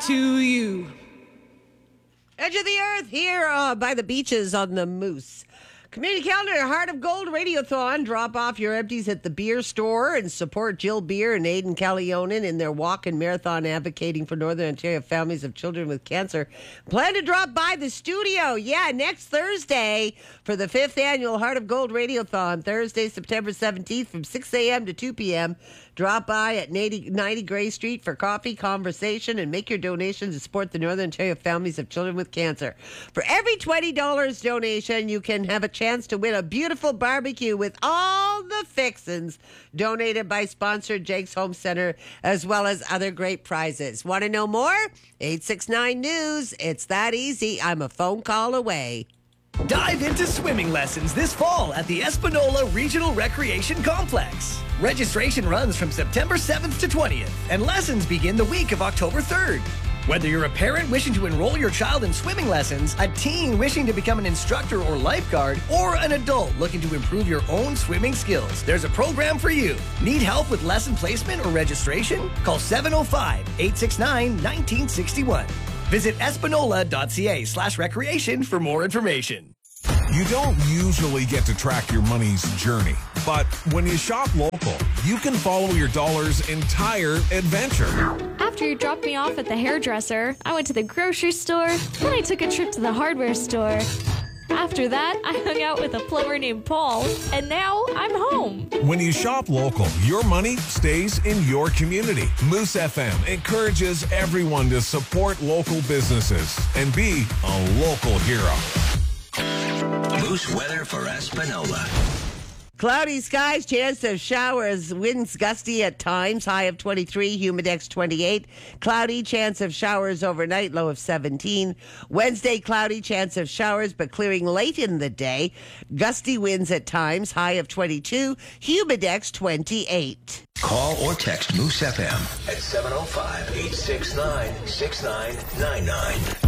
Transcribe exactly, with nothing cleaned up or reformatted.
to you. Edge of the Earth here uh, by the beaches on the Moose. Community calendar, Heart of Gold Radiothon. Drop off your empties at the beer store and support Jill Beer and Aidan Callionan in their walk and marathon advocating for Northern Ontario families of children with cancer. Plan to drop by the studio, yeah, next Thursday for the fifth annual Heart of Gold Radiothon. Thursday, September seventeenth from six a.m. to two p.m. Drop by at ninety Gray Street for coffee, conversation, and make your donation to support the Northern Ontario families of children with cancer. For every twenty dollars donation, you can have a chance to win a beautiful barbecue with all the fixins donated by sponsor Jake's Home Center, as well as other great prizes. Want to know more? eight six nine News. It's that easy. I'm a phone call away. Dive into swimming lessons this fall at the Espanola Regional Recreation Complex. Registration runs from September seventh to twentieth, and lessons begin the week of October third. Whether you're a parent wishing to enroll your child in swimming lessons, a teen wishing to become an instructor or lifeguard, or an adult looking to improve your own swimming skills, there's a program for you. Need help with lesson placement or registration? Call seven oh five, eight six nine, one nine six one. Visit espanola.ca slash recreation for more information. You don't usually get to track your money's journey, but when you shop local, you can follow your dollar's entire adventure. After you dropped me off at the hairdresser, I went to the grocery store, then I took a trip to the hardware store. After that, I hung out with a plumber named Paul, and now I'm home. When you shop local, your money stays in your community. Moose F M encourages everyone to support local businesses and be a local hero. Moose weather for Espanola. Cloudy skies, chance of showers, winds gusty at times, high of twenty-three, humidex twenty-eight. Cloudy, chance of showers overnight, low of seventeen. Wednesday, cloudy, chance of showers, but clearing late in the day. Gusty winds at times, high of twenty-two, humidex twenty-eight. Call or text Moose F M at seven oh five, eight six nine, six nine nine nine.